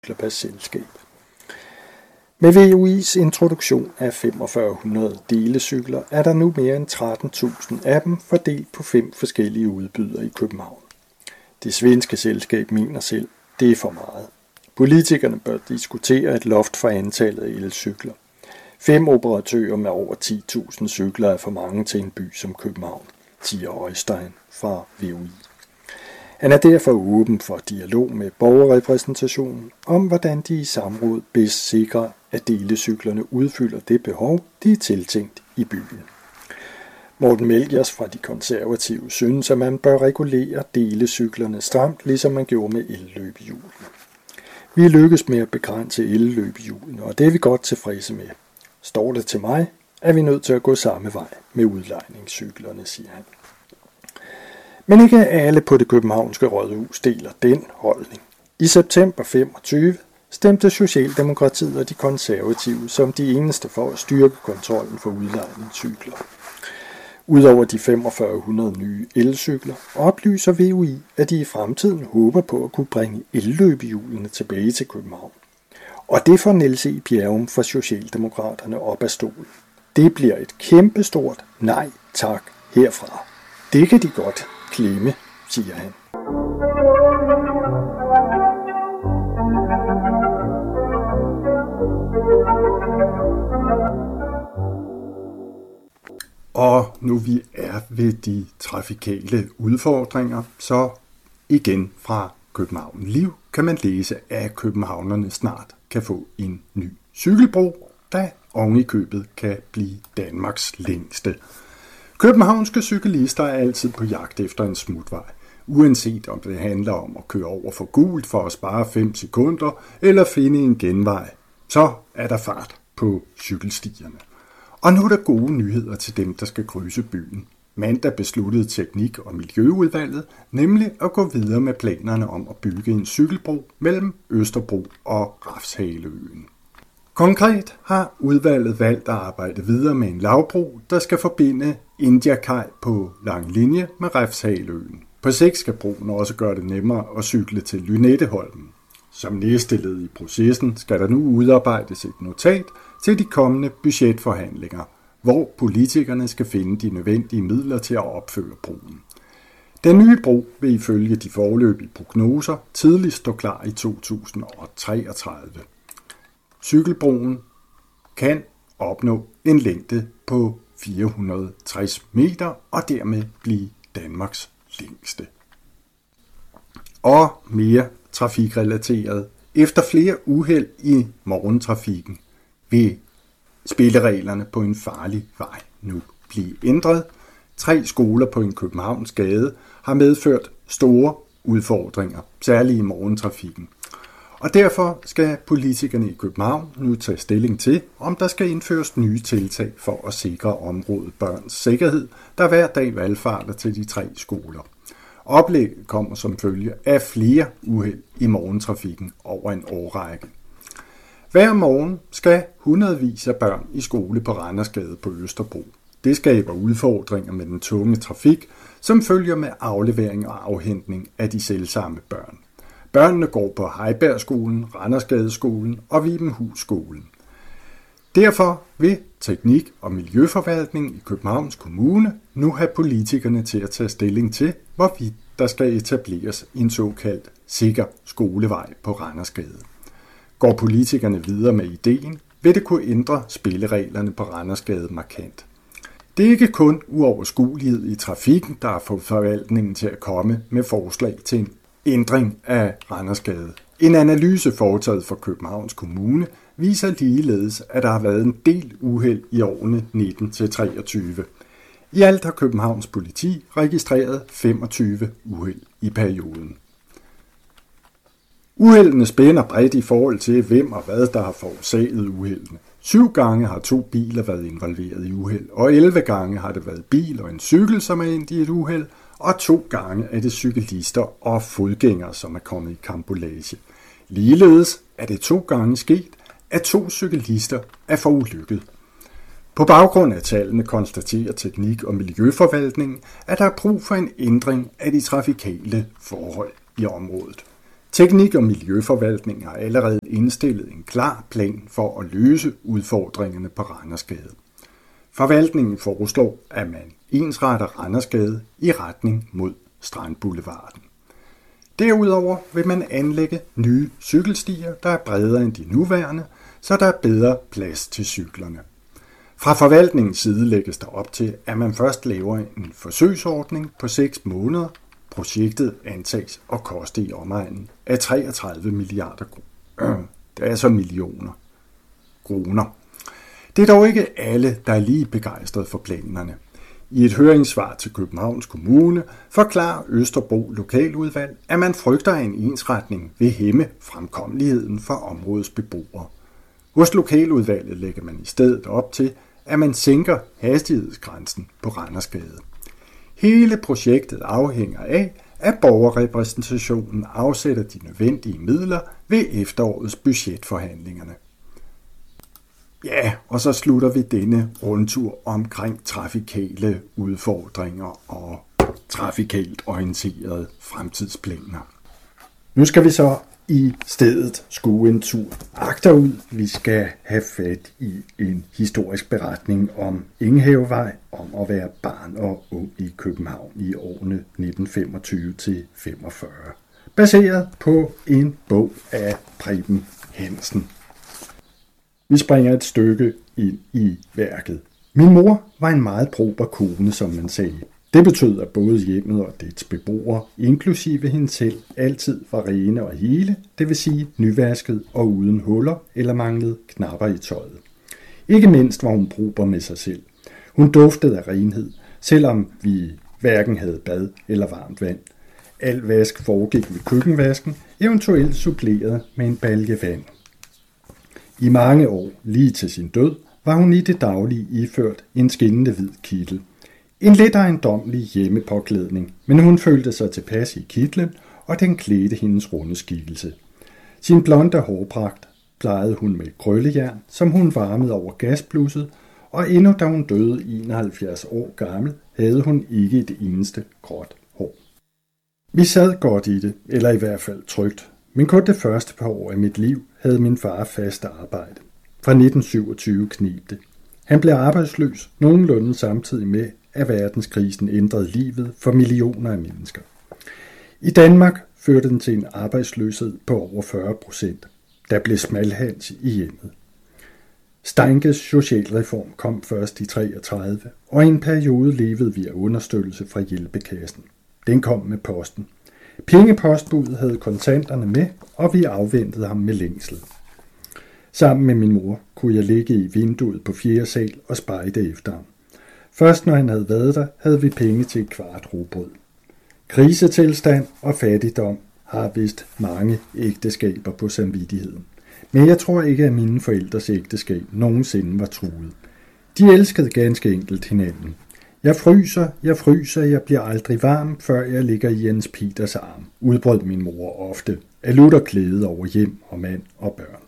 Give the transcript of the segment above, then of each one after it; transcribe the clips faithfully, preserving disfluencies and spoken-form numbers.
per selskab. Med V U I's introduktion af femogfyrre hundrede delecykler er der nu mere end tretten tusind af dem fordelt på fem forskellige udbydere i København. Det svenske selskab mener selv, det er for meget. Politikerne bør diskutere et loft for antallet af elcykler. Fem operatører med over ti tusind cykler er for mange til en by som København, siger Øystein fra V U I. Han er derfor åben for dialog med borgerrepræsentationen om, hvordan de i samråd bedst sikrer, at delecyklerne udfylder det behov, de er tiltænkt i byen. Morten Melchiors fra De Konservative synes, at man bør regulere delecyklerne stramt, ligesom man gjorde med elløbehjulene. Vi er lykkes med at begrænse elløbehjulene, og det er vi godt tilfredse med. Står det til mig, er vi nødt til at gå samme vej med udlejningscyklerne, siger han. Men ikke alle på det københavnske rådhus deler den holdning. I september femogtyve stemte Socialdemokratiet og De Konservative som de eneste for at styrke kontrollen for udlejningscykler. Udover de femogfyrre hundrede nye elcykler oplyser V U I, at de i fremtiden håber på at kunne bringe elløbehjulene tilbage til København. Og det får Niels E. Bjerrum fra Socialdemokraterne op af stolen. Det bliver et kæmpestort nej tak herfra. Det kan de godt klemme, siger han. Og nu vi er ved de trafikale udfordringer, så igen fra København Liv kan man læse, at københavnerne snart kan få en ny cykelbro, der oven i købet kan blive Danmarks længste. Københavnske cyklister er altid på jagt efter en smutvej, uanset om det handler om at køre over for gult for at spare fem sekunder eller finde en genvej. Så er der fart på cykelstierne. Og nu er der gode nyheder til dem, der skal krydse byen. Mandag besluttede Teknik- og Miljøudvalget nemlig at gå videre med planerne om at bygge en cykelbro mellem Østerbro og Refshaleøen. Konkret har udvalget valgt at arbejde videre med en lavbro, der skal forbinde Indiakaj på lang linje med Refshaleøen. På sigt skal broen også gøre det nemmere at cykle til Lynetteholmen. Som næste led i processen skal der nu udarbejdes et notat til de kommende budgetforhandlinger, hvor politikerne skal finde de nødvendige midler til at opføre broen. Den nye bro vil ifølge de foreløbige prognoser tidligst stå klar i to tusind treogtredive. Cykelbroen kan opnå en længde på fire hundrede og tres meter og dermed blive Danmarks længste. Og mere trafikrelateret. Efter flere uheld i morgentrafikken vil spillereglerne på en farlig vej nu blive ændret. Tre skoler på en Københavns gade har medført store udfordringer, særligt i morgentrafikken. Og derfor skal politikerne i København nu tage stilling til, om der skal indføres nye tiltag for at sikre området børns sikkerhed, der hver dag valgfarter til de tre skoler. Oplægget kommer som følge af flere uheld i morgentrafikken over en årrække. Hver morgen skal hundredvis af børn i skole på Randersgade på Østerbro. Det skaber udfordringer med den tunge trafik, som følger med aflevering og afhentning af de selvsamme børn. Børnene går på Heibergskolen, Randersgadeskolen og Vibenhusskolen. Derfor vil Teknik- og Miljøforvaltningen i Københavns Kommune nu have politikerne til at tage stilling til, hvorvidt der skal etableres en såkaldt sikker skolevej på Randersgade. Går politikerne videre med ideen, vil det kunne ændre spillereglerne på Randersgade markant. Det er ikke kun uoverskuelighed i trafikken, der har fået forvaltningen til at komme med forslag til en ændring af Randersgade. En analyse foretaget for Københavns Kommune viser ligeledes, at der har været en del uheld i årene nitten til treogtyve. I alt har Københavns politi registreret femogtyve uheld i perioden. Uheldene spænder bredt i forhold til, hvem og hvad der har forårsaget uheldene. Syv gange har to biler været involveret i uheld, og elleve gange har det været bil og en cykel, som er endt i et uheld, og to gange er det cyklister og fodgængere, som er kommet i karambolage. Ligeledes er det to gange sket, at to cyklister er forulykket. På baggrund af tallene konstaterer Teknik- og Miljøforvaltningen, at der er brug for en ændring af de trafikale forhold i området. Teknik- og Miljøforvaltning har allerede indstillet en klar plan for at løse udfordringerne på Randersgade. Forvaltningen foreslår, at man ensretter Randersgade i retning mod Strandboulevarden. Derudover vil man anlægge nye cykelstier, der er bredere end de nuværende, så der er bedre plads til cyklerne. Fra forvaltningens side lægges der op til, at man først laver en forsøgsordning på seks måneder. Projektet antages at koste i omegnen af treogtredive milliarder kroner. Øh, det er altså millioner kroner. Det er dog ikke alle, der er lige begejstrede for planerne. I et høringssvar til Københavns Kommune forklarer Østerbro Lokaludvalg, at man frygter, at en ensretning vil hæmme fremkommeligheden for områdets beboere. Hos Lokaludvalget lægger man i stedet op til, at man sænker hastighedsgrænsen på Randersgade. Hele projektet afhænger af, at borgerrepræsentationen afsætter de nødvendige midler ved efterårets budgetforhandlingerne. Ja, og så slutter vi denne rundtur omkring trafikale udfordringer og trafikalt orienterede fremtidsplaner. Nu skal vi så i stedet skue en tur agterud. Vi skal have fat i en historisk beretning om Engehavevej, om at være barn og ung i København i årene nitten femogtyve til femogfyrre. Baseret på en bog af Preben Hansen. Vi springer et stykke ind i værket. Min mor var en meget prober kone, som man sagde. Det betød, at både hjemmet og dets beboere, inklusive hende selv, altid var rene og hele, det vil sige nyvasket og uden huller eller manglede knapper i tøjet. Ikke mindst var hun prober med sig selv. Hun duftede af renhed, selvom vi hverken havde bad eller varmt vand. Al vask foregik ved køkkenvasken, eventuelt suppleret med en balje vand. I mange år, lige til sin død, var hun i det daglige iført en skinnende hvid kittel. En lidt ejendommelig hjemmepåklædning, men hun følte sig tilpas i kitlen, og den klædte hendes runde skikkelse. Sin blonde hårpragt plejede hun med krøllejern, som hun varmede over gasblusset, og endnu da hun døde enoghalvfjerds år gammel, havde hun ikke et eneste gråt hår. Vi sad godt i det, eller i hvert fald trygt, men kun det første par år af mit liv havde min far fast arbejde. Fra nitten syvogtyve kneb det. Han blev arbejdsløs nogenlunde samtidig med, at verdenskrisen ændrede livet for millioner af mennesker. I Danmark førte den til en arbejdsløshed på over fyrre procent. Der blev smalhans i hjemmet. Steinkes socialreform kom først i treogtredive, og i en periode levede vi af understøttelse fra hjælpekassen. Den kom med posten. Pengepostbudet havde kontanterne med, og vi afventede ham med længsel. Sammen med min mor kunne jeg ligge i vinduet på fjerde sal og spejde efter ham. Først når han havde været der, havde vi penge til et kvart rugbrød. Krisetilstand og fattigdom har vist mange ægteskaber på samvittigheden. Men jeg tror ikke, at mine forældres ægteskab nogensinde var truet. De elskede ganske enkelt hinanden. Jeg fryser, jeg fryser, jeg bliver aldrig varm, før jeg ligger i Jens Peters arm, udbrød min mor ofte, af lutter klæde over hjem og mand og børn.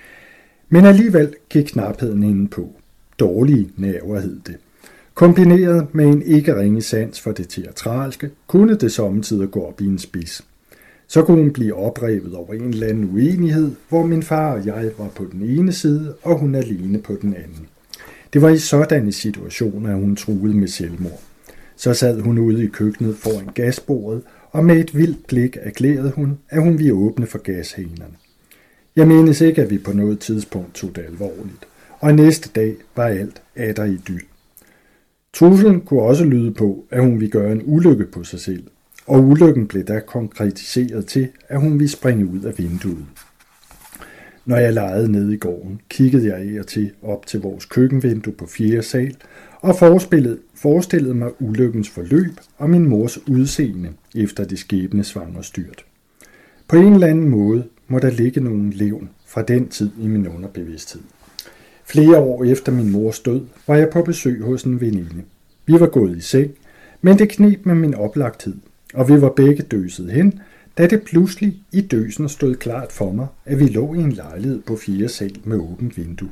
Men alligevel gik knapheden hende på. Dårlige nerver hed det. Kombineret med en ikke ringe sans for det teatralske, kunne det sommetider gå op i en spids. Så kunne hun blive oprevet over en eller anden uenighed, hvor min far og jeg var på den ene side, og hun alene på den anden. Det var i sådanne situationer, at hun truede med selvmord. Så sad hun ude i køkkenet foran gasbordet, og med et vildt blik erklærede hun, at hun ville åbne for gashanerne. Jeg menes ikke, at vi på noget tidspunkt tog det alvorligt, og næste dag var alt atter idyl. Truslen kunne også lyde på, at hun ville gøre en ulykke på sig selv, og ulykken blev da konkretiseret til, at hun ville springe ud af vinduet. Når jeg legede nede i gården, kiggede jeg af og til op til vores køkkenvindue på fjerde sal og forestillede, forestillede mig ulykkens forløb og min mors udseende efter det skæbnesvangre styrt. På en eller anden måde må der ligge nogle levn fra den tid i min underbevidsthed. Flere år efter min mors død var jeg på besøg hos en veninde. Vi var gået i seng, men det kneb med min oplagthed, og vi var begge døset hen, da det pludselig i døsen stod klart for mig, at vi lå i en lejlighed på fjerde sal med åbent vindue.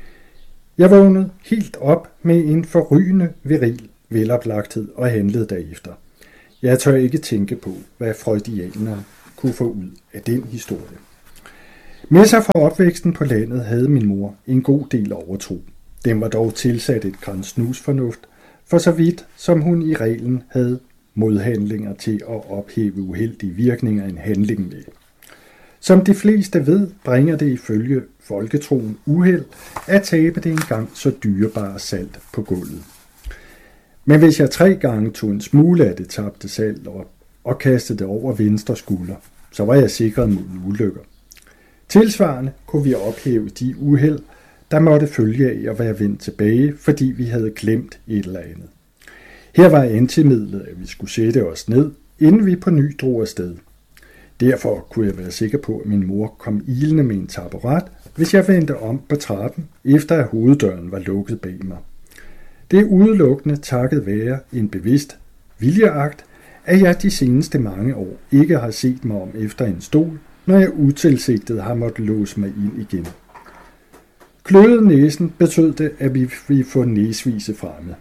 Jeg vågnede helt op med en forrygende viril veloplagthed og handlede derefter. Jeg tør ikke tænke på, hvad freudianere kunne få ud af den historie. Med sig fra opvæksten på landet havde min mor en god del overtro. Den var dog tilsat et gran snusfornuft, for så vidt som hun i reglen havde modhandlinger til at ophæve uheldige virkninger af en handling med. Som de fleste ved, bringer det ifølge folketroen uheld at tabe det engang så dyrebare salt på gulvet. Men hvis jeg tre gange tog en smule af det tabte salt op og kastede det over venstre skulder, så var jeg sikret mod ulykker. Tilsvarende kunne vi ophæve de uheld, der måtte følge af at være vendt tilbage, fordi vi havde glemt et eller andet. Her var antimidlet, at vi skulle sætte os ned, inden vi på ny drog afsted. Derfor kunne jeg være sikker på, at min mor kom ilende med en taburet, hvis jeg vendte om på trappen, efter at hoveddøren var lukket bag mig. Det er udelukkende takket være en bevidst viljeagt, at jeg de seneste mange år ikke har set mig om efter en stol, når jeg utilsigtet har måttet låse mig ind igen. Kløede næsen betød det, at vi ville få næsvise fremme.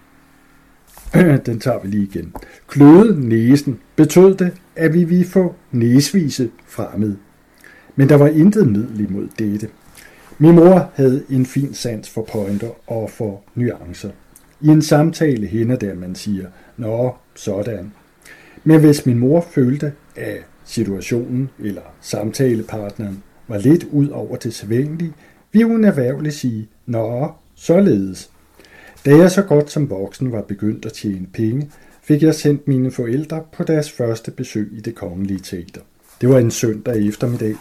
Den tager vi lige igen. Kløede næsen betød det, at vi ville få næsvise fremmed. Men der var intet middel imod dette. Min mor havde en fin sans for pointer og for nuancer. I en samtale hænder der, man siger, nå, sådan. Men hvis min mor følte, at situationen eller samtalepartneren var lidt ud over det sædvanlige, ville hun erhvervligt sige, nå, således. Da jeg så godt som voksen var begyndt at tjene penge, fik jeg sendt mine forældre på deres første besøg i Det Kongelige Teater. Det var en søndag eftermiddag,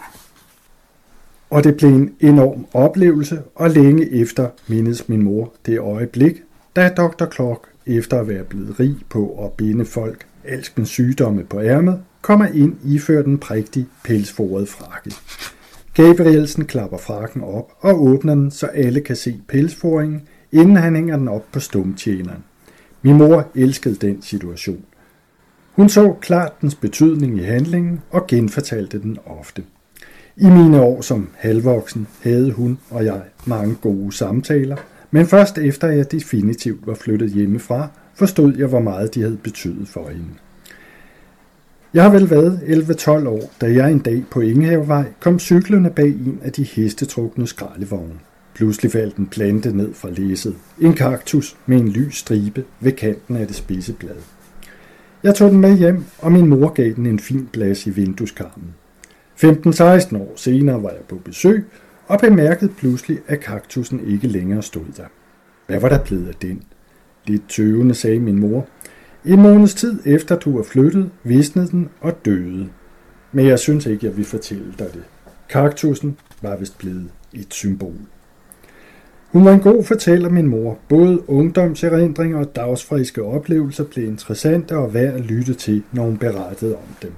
og det blev en enorm oplevelse, og længe efter mindes min mor det øjeblik, da doktor Clark, efter at være blevet rig på at binde folk alskens sygdomme på ærmet, kommer ind iført en prægtig pelsforet frakke. Gabrielsen klapper frakken op og åbner den, så alle kan se pelsforingen, inden han hænger den op på stumtjeneren. Min mor elskede den situation. Hun så klart dens betydning i handlingen og genfortalte den ofte. I mine år som halvvoksen havde hun og jeg mange gode samtaler, men først efter jeg definitivt var flyttet hjemmefra, forstod jeg, hvor meget de havde betydet for hende. Jeg har vel været elleve tolv år, da jeg en dag på Ingehavevej kom cyklerne bag en af de hestetrukne skraldevogne. Pludselig faldt en plante ned fra læsset. En kaktus med en lys stribe ved kanten af det spidse blad. Jeg tog den med hjem, og min mor gav den en fin plads i vindueskarmen. femten seksten år senere var jeg på besøg, og bemærkede pludselig, at kaktusen ikke længere stod der. Hvad var der blevet af den? Lidt tøvende sagde min mor. En måneds tid efter du var flyttet, visnede den og døde. Men jeg synes ikke, jeg vil fortælle dig det. Kaktusen var vist blevet et symbol. Hun var en god fortæller, min mor. Både ungdomserindringer og dagsfriske oplevelser blev interessante og værd at lytte til, når hun berettede om dem.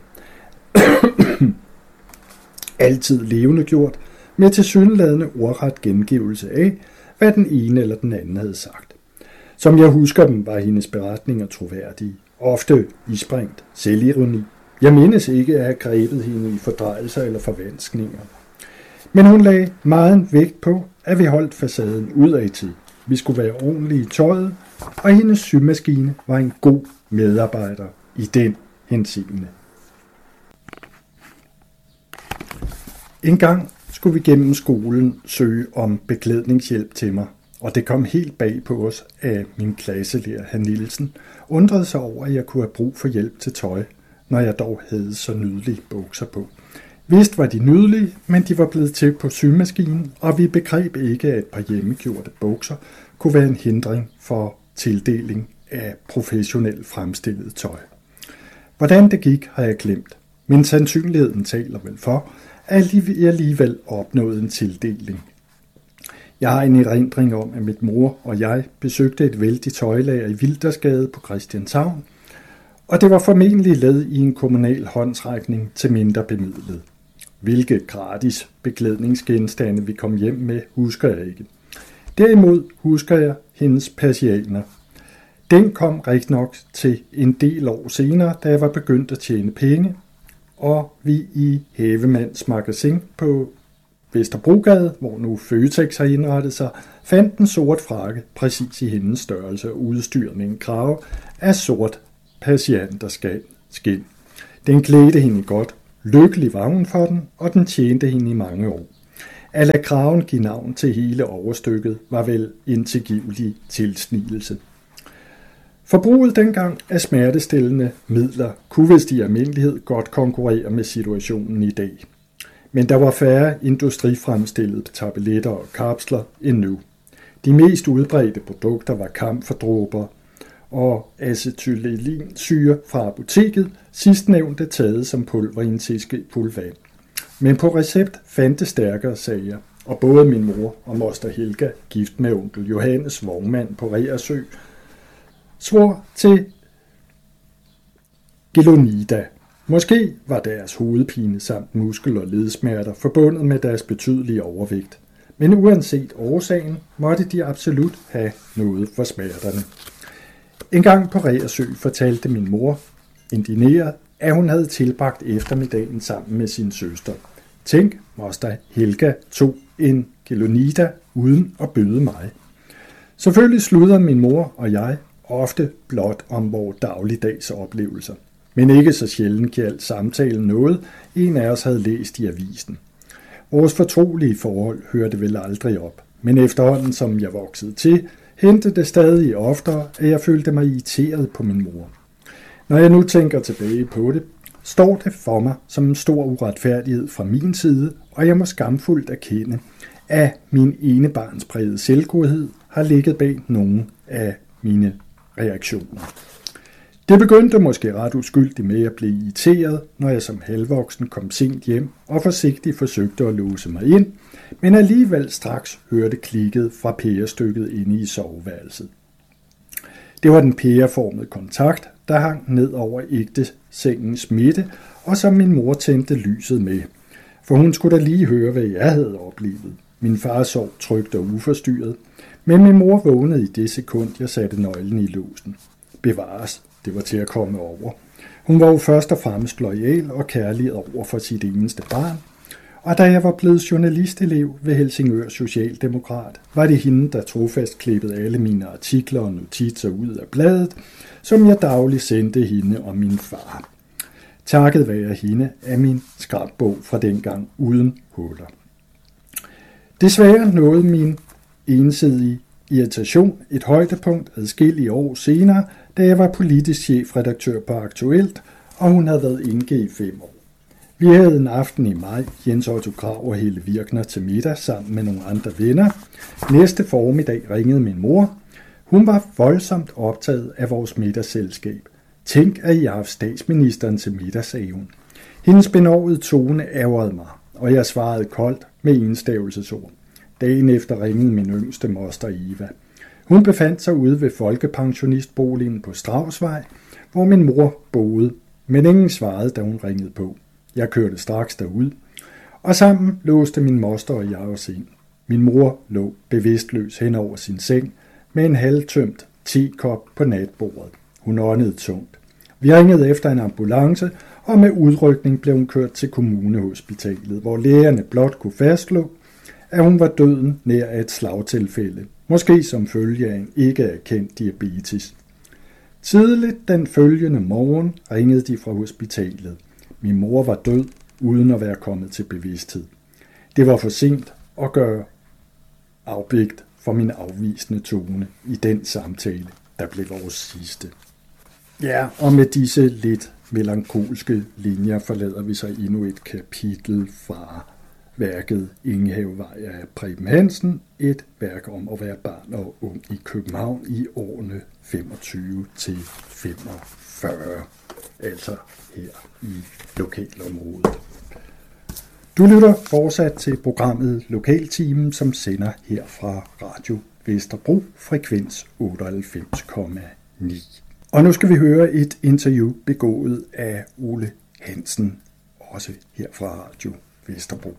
Altid levende gjort, med tilsyneladende ordret gengivelse af, hvad den ene eller den anden havde sagt. Som jeg husker dem, var hendes beretninger troværdige, ofte isprængt selvironi. Jeg mindes ikke at have grebet hende i fordrejelser eller forvanskninger. Men hun lagde meget vægt på, at vi holdt facaden udad til. Vi skulle være ordentlige i tøjet, og hendes symaskine var en god medarbejder i den henseende. En gang skulle vi gennem skolen søge om beklædningshjælp til mig, og det kom helt bag på os, at min klasselærer, Herr Nielsen, undrede sig over, at jeg kunne have brug for hjælp til tøj, når jeg dog havde så nydelige bukser på. Vist var de nydelige, men de var blevet til på symaskinen, og vi begreb ikke, at et par hjemmegjorte bukser kunne være en hindring for tildeling af professionelt fremstillet tøj. Hvordan det gik, har jeg glemt, men sandsynligheden taler vel for, at jeg alligevel opnåede en tildeling. Jeg har en erindring om, at mit mor og jeg besøgte et vældigt tøjlager i Wildersgade på Christianshavn, og det var formentlig led i en kommunal håndsrækning til mindre bemidlede. Hvilke gratis beklædningsgenstande vi kom hjem med, husker jeg ikke. Derimod husker jeg hendes persianer. Den kom rigtig nok til en del år senere, da jeg var begyndt at tjene penge, og vi i Havemands magasin på Vesterbrogade, hvor nu Føtex har indrettet sig, fandt en sort frakke præcis i hendes størrelse og udstyret med en krave af sort persianterskin. Den klædte hende godt, Lykkelig var hun for den, og den tjente hende i mange år. At lade kraven give navn til hele overstykket var vel en tilgivelig tilsnigelse. Forbruget dengang af smertestillende midler kunne vist i almindelighed godt konkurrere med situationen i dag. Men der var færre industrifremstillede tabletter og kapsler end nu. De mest udbredte produkter var kamferdråber og acetylsalicylsyre fra apoteket, sidstnævnte taget som pulver i en teskefuld vand. Men på recept fandtes stærkere sager, og både min mor og moster Helga, gift med onkel Johannes vognmand på Reersø, svor til Gelonida. Måske var deres hovedpine samt muskel- og ledsmerter forbundet med deres betydelige overvægt. Men uanset årsagen, måtte de absolut have noget for smerterne. En gang på Reersø fortalte min mor, indineret, at hun havde tilbragt eftermiddagen sammen med sin søster. Tænk, moster Helga tog en Gelonida uden at byde mig. Selvfølgelig sludrede min mor og jeg ofte blot om vores dagligdags oplevelser. Men ikke så sjældent gjaldt samtalen noget, en af os havde læst i avisen. Vores fortrolige forhold hørte vel aldrig op, men efterhånden som jeg voksede til, hentede det stadig oftere, at jeg følte mig irriteret på min mor. Når jeg nu tænker tilbage på det, står det for mig som en stor uretfærdighed fra min side, og jeg må skamfuldt erkende, at min enebarnsprægede selvgodhed har ligget bag nogle af mine reaktioner. Det begyndte måske ret uskyldigt med at blive irriteret, når jeg som halvvoksen kom sent hjem og forsigtigt forsøgte at låse mig ind, men alligevel straks hørte klikket fra pærestykket inde i soveværelset. Det var den pæreformede kontakt, der hang ned over ægte sengens midte, og som min mor tændte lyset med. For hun skulle da lige høre, hvad jeg havde oplevet. Min far sov trygt og uforstyrret, men min mor vågnede i det sekund, jeg satte nøglen i låsen. Bevares, det var til at komme over. Hun var jo først og fremmest loyal og kærlig over for sit eneste barn, og da jeg var blevet journalistelev ved Helsingør Socialdemokrat, var det hende, der trofast klippede alle mine artikler og notitser ud af bladet, som jeg dagligt sendte hende og min far. Takket være hende er min skrabbog fra dengang uden huller. Desværre nåede min ensidige irritation et højdepunkt adskillige år senere, da jeg var politisk chefredaktør på Aktuelt, og hun havde været enke i fem år. Vi havde en aften i maj, Jens Otto Krag og Helle Virkner til middag sammen med nogle andre venner. Næste formiddag ringede min mor. Hun var voldsomt optaget af vores middagsselskab. Tænk, at I har haft statsministeren til middag, sagde hun. Hendes benovede tone ærgerede mig, og jeg svarede koldt med enstavelsesord. Dagen efter ringede min yngste moster Eva. Hun befandt sig ude ved folkepensionistboligen på Straussvej, hvor min mor boede, men ingen svarede, da hun ringede på. Jeg kørte straks derud, og sammen låste min moster og jeg os ind. Min mor lå bevidstløs hen over sin seng med en halvtømt tekop på natbordet. Hun åndede tungt. Vi ringede efter en ambulance, og med udrykning blev hun kørt til kommunehospitalet, hvor lægerne blot kunne fastslå, at hun var døden nær af et slagtilfælde, måske som følge af en ikke erkendt diabetes. Tidligt den følgende morgen ringede de fra hospitalet. Min mor var død, uden at være kommet til bevidsthed. Det var for sent at gøre afblik for min afvisende tone i den samtale, der blev vores sidste. Ja, og med disse lidt melankolske linjer forlader vi så endnu et kapitel fra værket Ingehavevej af Preben Hansen, et værk om at være barn og ung i København i årene femogtyve til femogfyrre, altså her i lokalområdet. Du lytter fortsat til programmet Lokaltimen, som sender her fra Radio Vesterbro, frekvens otteoghalvfems komma ni. Og nu skal vi høre et interview begået af Ole Hansen, også her fra Radio Vesterbro.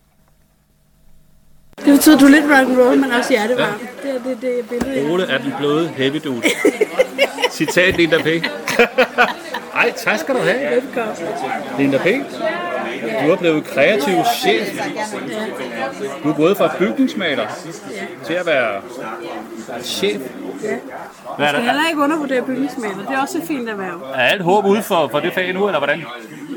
Det betyder, at du er lidt rock'n'roll, men også hjertevarm. Ja. Det er det, det billede, Ole er den bløde heavy dude. Citat Linda P. Ej, tak skal du have. Velkommen. Linda P. Du er blevet kreativ chef. Du er gået fra bygningsmaler til at være chef. Ja. Jeg skal heller ikke undervurdere bygningsmaler. Det er også et fint erhverv. Er alt håb ude for, for det fag nu, eller hvordan?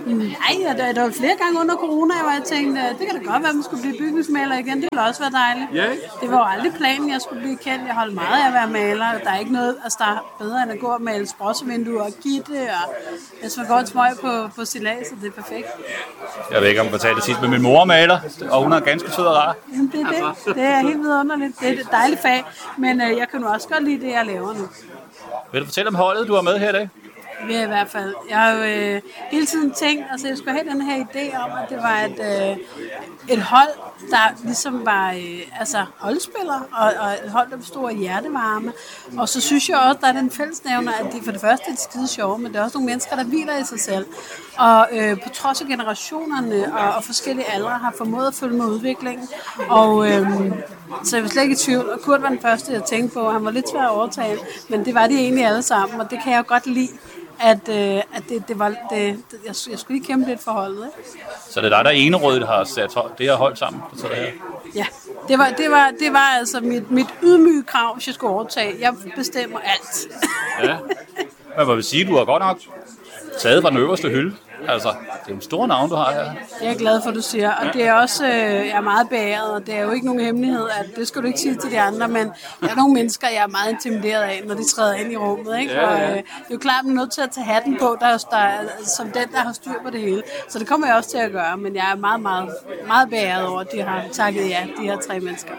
Nej, der, der var flere gange under corona, hvor jeg tænkte, det kan da godt være, at man skulle blive bygningsmaler igen. Det ville også være dejligt. Ja. Det var jo aldrig planen, jeg skulle blive kendt. Jeg holdt meget af at være maler. Der er ikke noget, altså der er bedre end at gå og male sprossevinduer og gitte, og hvis man går et smøg på, på stillads, så det er perfekt. Jeg ved ikke, om jeg fortalte det sidst, men min mor maler, og hun er ganske sød og rar. Jamen, det er det. Det er helt vidunderligt. Det er et dejligt fag, men øh, jeg kan nu også godt lide det, jeg laver nu. Vil du fortælle om holdet, du har med her i dag? Ja, i hvert fald. Jeg har jo øh, hele tiden tænkt, altså jeg skulle have den her idé om, at det var et, øh, et hold, der ligesom var øh, altså holdspillere, og, og et hold, der bestod af hjertevarme. Og så synes jeg også, der er den fællesnævner, at de for det første er de skide sjove, men det er også nogle mennesker, der hviler i sig selv. Og øh, på trods af generationerne og, og forskellige aldre har formået at følge med udviklingen. Og øh, så jeg var slet ikke i tvivl, og Kurt var den første, jeg tænkte på. Han var lidt svær at overtale, men det var de egentlig alle sammen, og det kan jeg godt lide. At, øh, at det, det var, det, det, jeg, jeg skulle lige kæmpe lidt for holdet. Ikke? Så det er dig, der enerådigt har sat det her hold sammen? Så det her. Ja, det var, det var, det var altså mit, mit ydmyge krav, hvis jeg skulle overtage. Jeg bestemmer alt. Ja, men hvad vil sige, du har godt nok taget fra den øverste hylde. Altså, det er en stor navn, du har her. Jeg er glad for, at du siger, og det er også, øh, jeg er meget beæret, og det er jo ikke nogen hemmelighed, at det skal du ikke sige til de andre, men der er nogle mennesker, jeg er meget intimideret af, når de træder ind i rummet, ikke? Ja, ja. Og øh, det er jo klart, at man er nødt til at tage hatten på, der, der, som den, der har styr på det hele. Så det kommer jeg også til at gøre, men jeg er meget, meget, meget beæret over, at de har takket ja, de her tre mennesker.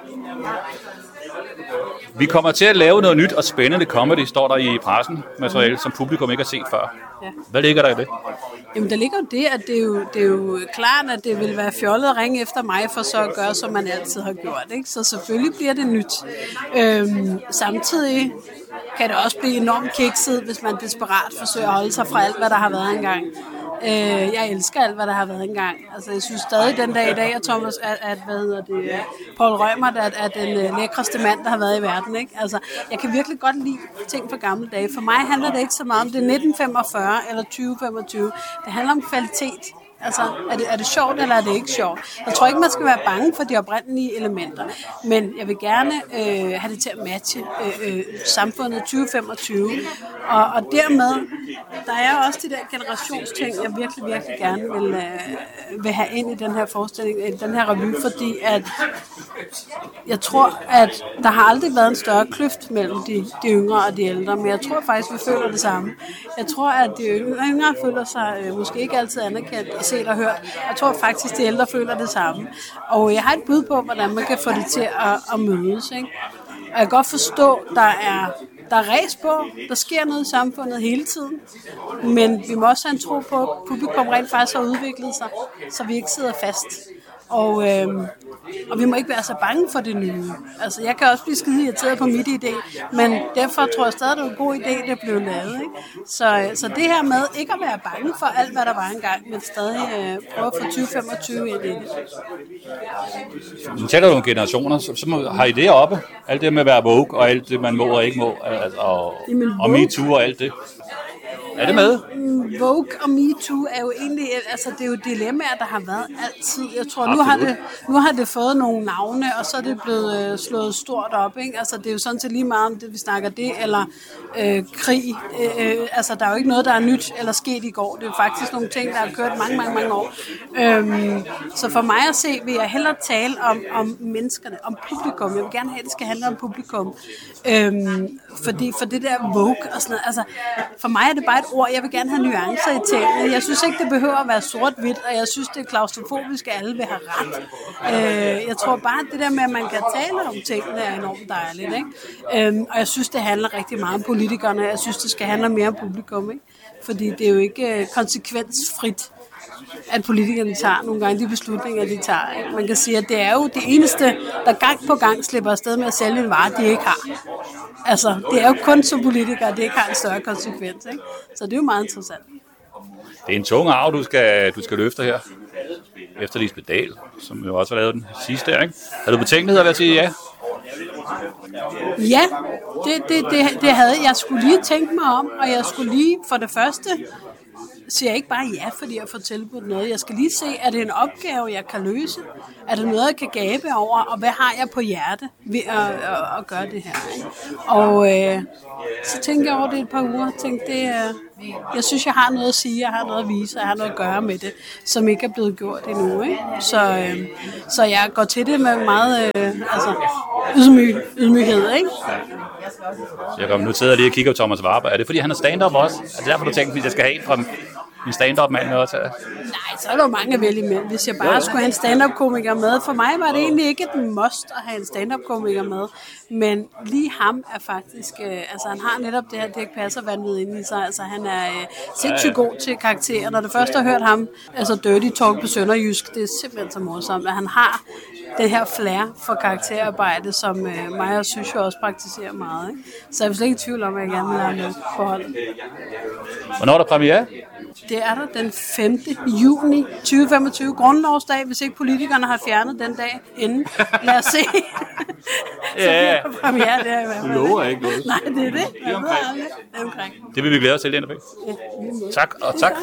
Vi kommer til at lave noget nyt og spændende comedy, står der i pressen, materiale, som publikum ikke har set før. Ja. Hvad ligger der i det? Jamen, der ligger jo det, at det er jo, det er jo klart, at det vil være fjollet at ringe efter mig, for så at gøre, som man altid har gjort. Ikke? Så selvfølgelig bliver det nyt. Øhm, samtidig kan det også blive enormt kikset, hvis man desperat forsøger at holde sig fra alt, hvad der har været engang. Øh, jeg elsker alt, hvad der har været engang. Altså, jeg synes stadig den dag i dag, at Thomas, at, at hvad hedder det, Paul Reumert er, er den øh, lækreste mand, der har været i verden. Ikke? Altså, jeg kan virkelig godt lide ting fra gamle dage. For mig handler det ikke så meget om det nitten femogfyrre eller tyve femogtyve. Det handler om kvalitet. Altså, er det, er det sjovt, eller er det ikke sjovt? Jeg tror ikke, man skal være bange for de oprindelige elementer, men jeg vil gerne øh, have det til at matche øh, øh, samfundet tyve femogtyve, og, og dermed, der er også de der generationsting, jeg virkelig, virkelig gerne vil, øh, vil have ind i den her forestilling, i den her revy, fordi at jeg tror, at der har aldrig været en større kløft mellem de, de yngre og de ældre, men jeg tror faktisk, vi føler det samme. Jeg tror, at de yngre føler sig øh, måske ikke altid anerkendt og set og hørt. Jeg tror faktisk, de ældre føler det samme. Og jeg har et bud på, hvordan man kan få det til at, at mødes. Ikke? Og jeg kan godt forstå, der er der er ræs på, der sker noget i samfundet hele tiden, men vi må også have en tro på, at publikum rent faktisk har udviklet sig, så vi ikke sidder fast. Og, øhm, og vi må ikke være så bange for det nye. Altså, jeg kan også blive skide irriteret på mit idé, men derfor tror jeg stadig, det er en god idé, det blev lavet. Ikke? Så, så det her med ikke at være bange for alt, hvad der var engang, men stadig øh, prøve at få tyve femogtyve ind i det. Nu taler du om generationer, så, så har I det oppe? Alt det med at være woke, og alt det, man må og ikke må, altså, og, og MeToo og alt det. Er det med? Vogue og MeToo er jo egentlig, altså det er jo dilemmaer, der har været altid. Jeg tror, nu har, det, nu har det fået nogle navne, og så er det blevet øh, slået stort op. Ikke? Altså det er jo sådan set lige meget om det, vi snakker det, eller øh, krig. Øh, altså der er jo ikke noget, der er nyt eller sket i går. Det er jo faktisk nogle ting, der har kørt mange, mange, mange år. Øhm, så for mig at se, vil jeg hellere tale om, om menneskerne, om publikum. Jeg vil gerne have, at det skal handle om publikum. Øhm, fordi for det der Vogue og sådan noget, altså for mig er det bare et ord, jeg vil gerne have nuancer i tingene. Jeg synes ikke, det behøver at være sort-hvidt, og jeg synes, det er klaustrofobisk, at alle vil have ret. Øh, jeg tror bare, at det der med, at man kan tale om tingene, er enormt dejligt. Ikke? Øhm, og jeg synes, det handler rigtig meget om politikerne. Jeg synes, det skal handle mere om publikum. Ikke? Fordi det er jo ikke øh, konsekvensfrit, at politikerne tager nogle gange de beslutninger, de tager. Ikke? Man kan sige, at det er jo det eneste, der gang på gang slipper afsted med at sælge en vare, de ikke har. Altså, det er jo kun som politikere, at det ikke har en større konsekvens. Ikke? Så det er jo meget interessant. Det er en tung arv, du skal, du skal løfte her. Efter Lisbeth Dahl, som jo også har lavet den sidste der, ikke? Har du betænkeligheder ved at sige ja? Ja, det, det, det, det havde jeg skulle lige tænke mig om, og jeg skulle lige for det første siger jeg ikke bare ja, fordi jeg får tilbudt noget. Jeg skal lige se, er det en opgave, jeg kan løse? Er det noget, jeg kan gabe over? Og hvad har jeg på hjerte ved at, at, at gøre det her? Ikke? Og øh, så tænkte jeg over det et par uger. Tænkte, det, øh, jeg synes, jeg har noget at sige, jeg har noget at vise, jeg har noget at gøre med det, som ikke er blevet gjort endnu. Ikke? Så, øh, så jeg går til det med meget øh, altså, ydmyg, ydmyghed. Ikke? Jeg kommer nu sidder lige og kigger på Thomas Warberg. Er det fordi, han er stand-up også? Er det derfor, du tænkte, at jeg skal have en fra en stand-up-mand også? Nej, så er der jo mange vælge imellem. Hvis jeg bare skulle have en stand-up-komiker med. For mig var det egentlig ikke et must at have en stand-up-komiker med. Men lige ham er faktisk... Øh, altså, han har netop det her Dirch Passer-vanvid inde i sig. Altså, han er øh, sindssygt god til karakterer. Når det første har hørt ham, altså Dirty Talk på sønderjysk, det er simpelthen så morsomt, at han har det her flair for karakterarbejde, som øh, mig og synes også praktiserer meget. Ikke? Så jeg er slet ikke i tvivl om, at jeg gerne vil have med på holdet. Hvornår er der premiere? Det er der den femte juni tyve femogtyve, grundlovsdag, hvis ikke politikerne har fjernet den dag inden. Lad os se. Så bliver der premiere der i hvert fald. Du lover ikke noget. Nej, det er det. Det er omkring. Det er omkring. Det vil vi glæde os til, Linda P. Ja, tak, og tak.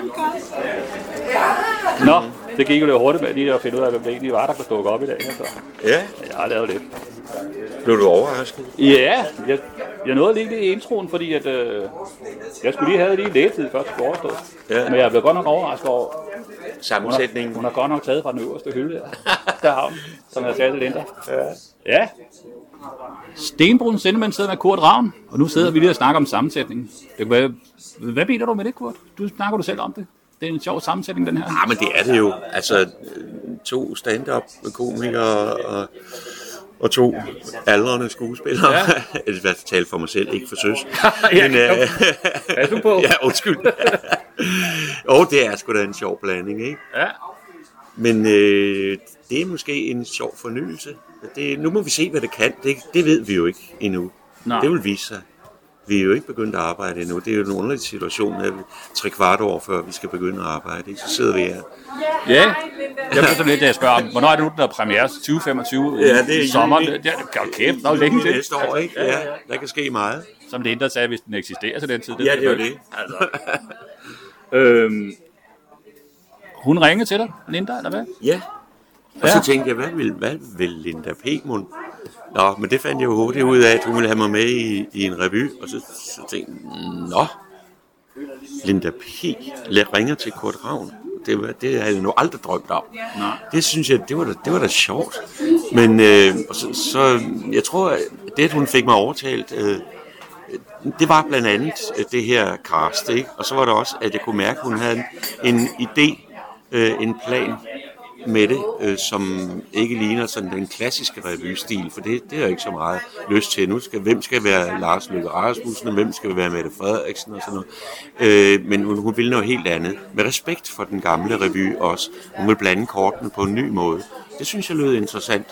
Nå, det gik jo lidt hurtigt med lige at finde ud af, hvem det egentlig var, der kunne dukke op i dag. Altså. Ja. Jeg har lavet lidt. Blev du overrasket? Ja, jeg, jeg nåede lige det i introen, fordi at, øh, jeg skulle lige have lige lægetid først på overstået. Ja. Men jeg blev godt nok overrasket over sammensætningen. Hun har, hun har godt nok taget fra den øverste hylde der, der har hun, som jeg sagde til Linda. Ja. Ja. Stenbrun Sindemann sidder med Kurt Ravn, og nu sidder vi lige og snakker om sammensætningen. Det kunne være, hvad mener du med det, Kurt? Du snakker du selv om det. Det er en sjov sammensætning, den her. Ja, men det er det jo. Altså, to stand-up-komikere og, og to aldrende skuespillere. Ja. Jeg vil tale for mig selv, ikke for søs. Ja, men, øh, er du på? Ja, undskyld. Og det er sgu da en sjov blanding, ikke? Ja. Men øh, det er måske en sjov fornyelse. Det, nu må vi se, hvad det kan. Det, det ved vi jo ikke endnu. Nej. Det vil vise sig. Vi er jo ikke begyndt at arbejde endnu. Det er jo en underlig situation, at vi tre kvart år før vi skal begynde at arbejde. Ikke? Så sidder vi her. Ja, jeg bliver så lidt, da jeg spørger om, hvornår er det nu, der er premiere? tyve femogtyve ja, det er i sommer? Det, det, det kan jo kæft, der er jo længe til. Næste år, ikke? Ja, der kan ske meget. Som Linda sagde, hvis den eksisterer til den tid. Det ja, det er jo det. Altså. øhm, hun ringede til dig, Linda, eller hvad? Ja. Og ja. Så tænkte jeg, hvad vil, hvad vil Linda P-mund? Nå, men det fandt jeg jo hurtigt ud af, at hun ville have mig med i, i en revy. Og så, så tænkte jeg, nå, Linda P. ringer til Kurt Ravn. Det, var, det havde jeg nu aldrig drømt om. Nå. Det synes jeg, det var da, det var da sjovt. Men øh, så, så jeg tror, at det, at hun fik mig overtalt, øh, det var blandt andet det her cast, ikke? Og så var det også, at jeg kunne mærke, at hun havde en, en idé, øh, en plan med det, øh, som ikke ligner sådan den klassiske revystil, for det, det har jeg ikke så meget lyst til. Nu skal, hvem skal være Lars Løkke Rasmussen, og hvem skal være Mette Frederiksen og sådan noget. Øh, men hun, hun vil noget helt andet. Med respekt for den gamle revy også. Hun vil blande kortene på en ny måde. Det synes jeg lød interessant.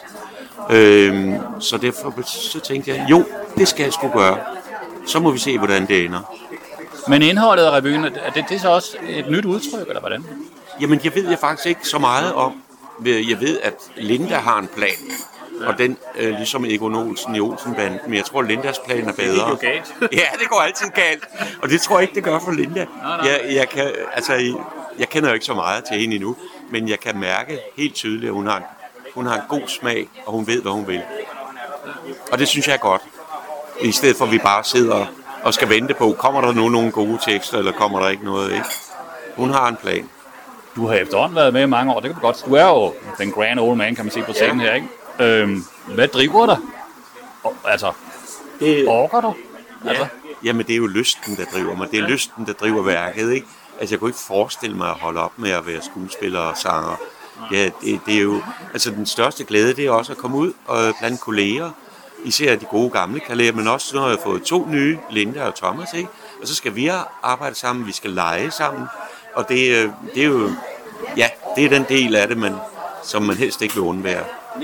Øh, så derfor så tænkte jeg, jo, det skal jeg sgu gøre. Så må vi se, hvordan det ender. Men indholdet af revyen, er det, det er så også et nyt udtryk, eller hvordan? Jamen, jeg ved jeg faktisk ikke så meget om. Jeg ved, at Linda har en plan, og den øh, ligesom Egon Olsen i Olsenbanden, men jeg tror, Lindas plan er bedre. Det går galt. Ja, det går altid galt, og det tror jeg ikke, det gør for Linda. Nej, nej. Jeg, jeg, kan, altså, jeg kender jo ikke så meget til hende endnu, men jeg kan mærke helt tydeligt, at hun har, en, hun har en god smag, og hun ved, hvad hun vil. Og det synes jeg er godt. I stedet for, at vi bare sidder og skal vente på, kommer der nu nogle gode tekster, eller kommer der ikke noget, ikke? Hun har en plan. Du har efterhånden været med i mange år, det kan du godt. Du er jo den grand old man, kan man sige på scenen ja. her, ikke? Øhm, hvad driver dig? Altså, det, orker du? Altså. Ja. Jamen, det er jo lysten, der driver mig. Det er ja. lysten, der driver værket, ikke? Altså, jeg kunne ikke forestille mig at holde op med at være skuespiller og sanger. Ja, det, det er jo... Altså, den største glæde, det er også at komme ud og blandt kolleger. Især de gode gamle kolleger, men også nu har jeg fået to nye, Linda og Thomas, ikke? Og så skal vi arbejde sammen, vi skal lege sammen. Og det, det er jo, ja, det er den del af det, man, som man helst ikke vil undvære.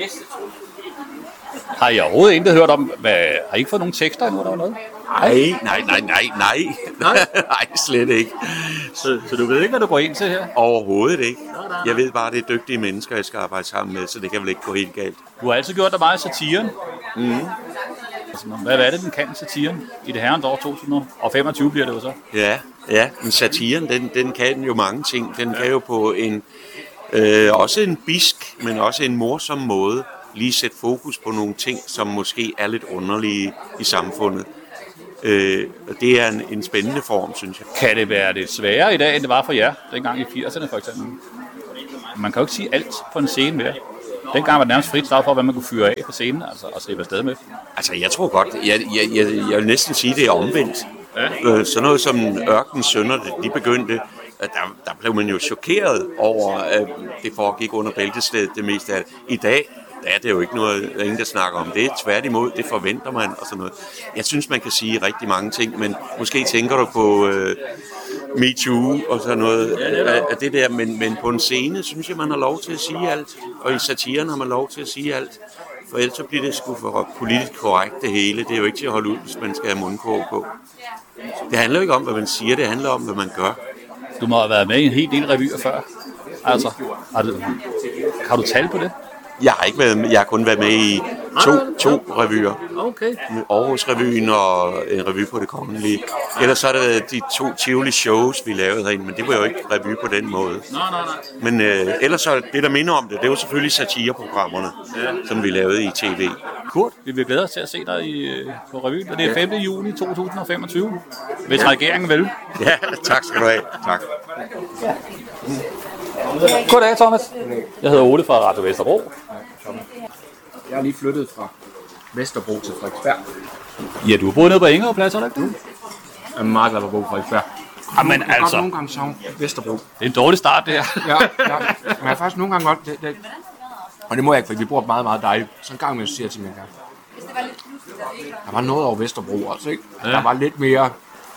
Har I overhovedet ikke hørt om, hvad, har I ikke fået nogle tekster endnu, eller noget? Nej, nej, nej, nej, nej, nej, nej, slet ikke. Så, så du ved ikke, hvad du går ind til her? Overhovedet ikke. Jeg ved bare, det er dygtige mennesker, jeg skal arbejde sammen med, så det kan vel ikke gå helt galt. Du har altid gjort dig meget satiren. Mm. Hvad er det, den kan, satiren, i det herrens år to tusind femogtyve bliver det jo så? Ja, Ja, men satiren, den, den kan jo mange ting. Den kan jo på en, øh, også en bisk, men også en morsom måde, lige sætte fokus på nogle ting, som måske er lidt underlige i samfundet. Øh, og det er en, en spændende form, synes jeg. Kan det være lidt sværere i dag, end det var for jer, dengang i firserne for eksempel? Man kan jo ikke sige alt på en scene mere. Dengang var det nærmest frit slag for, hvad man kunne fyre af på scenen, altså, og slippe afsted med. Altså, jeg tror godt, jeg, jeg, jeg, jeg vil næsten sige, det er omvendt. Ja. Øh, sådan noget som Ørkenens Sønner, de begyndte, der, der blev man jo chokeret over, at det foregik under bæltestedet det meste af det. I dag, der er det jo ikke noget, der er ingen, der snakker om det. Tværtimod, det forventer man og sådan noget. Jeg synes, man kan sige rigtig mange ting, men måske tænker du på øh, MeToo og sådan noget af, af det der, men, men på en scene synes jeg, man har lov til at sige alt, og i satiren har man lov til at sige alt. For ellers så bliver det sgu for politisk korrekt det hele. Det er jo ikke til at holde ud, hvis man skal have mundkurv på. Det handler jo ikke om, hvad man siger, det handler om, hvad man gør. Du må have været med i en helt del revyer før. Altså, har du, har du tal på det? Jeg har ikke været med, jeg har kun været med i to, to revyer. Okay. Aarhus-revyen og en revy på Det Kongelige. Ellers så er det de to Tivoli shows, vi lavede herinde, men det var jo ikke revy på den måde. Nej, nej, nej. Men øh, ellers så det, der minder om det, det er jo selvfølgelig satireprogrammerne, ja, som vi lavede i tv. Kurt, vi vil glæde os til at se dig i, på revyen, og det er femte juni to tusind og femogtyve, hvis ja. regeringen vil. Ja, tak skal du have. Tak. Goddag, Thomas. Jeg hedder Ole fra Radio Vesterbro. Jeg er lige flyttet fra Vesterbro til Frederiksberg. Ja, du har boet nede på Ingerødplads, er det ikke? Jeg er meget glad for at bo på Frederiksberg. Jamen jeg altså. Jeg nogle gange savne Vesterbro. Det er en dårlig start, det her. ja, ja, men jeg er faktisk nogle gange godt. Det, det, og det må jeg ikke, fordi vi bor meget, meget dejligt. Så en gang med, siger jeg til min kære. Der var noget over Vesterbro også, ikke? Ja. Der var lidt mere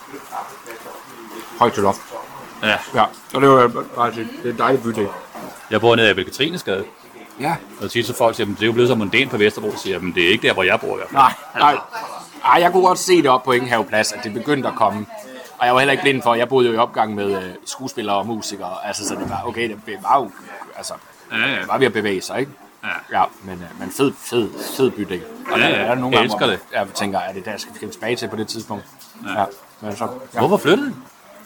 højt til loft. Ja. Ja, og det var bare det, det er en dejlig bydel. Jeg bor nede i Abel-Katrinesgade. Ja. Og tit så folk siger, at det er jo blevet så mondænt på Vesterbro, siger men det er ikke der, hvor jeg bor. Jeg. Nej, nej. Ej, jeg kunne godt se det op på Ingenhaveplads, at det begyndte at komme. Og jeg var heller ikke blind for, jeg boede jo i opgang med uh, skuespillere og musikere. Altså, så det var, okay, det var jo, altså, ja, ja. Det var ved at bevæge sig, ikke? Ja. Ja, men, uh, men fed, fed, fed bydel. Og ja, der, ja. der er nogle Jeg gange, elsker hvor det. jeg tænker, er det der, skal vi tilbage til på det tidspunkt? Ja. Ja, men så, ja. Hvorfor flyttede du?